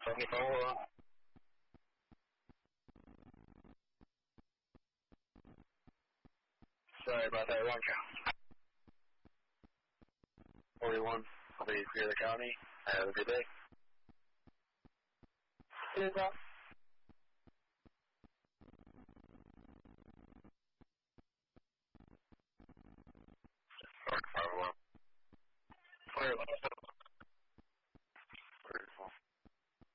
你等我。Sorry about that, wrong count. 41, please clear the county. Have a good day. 接着。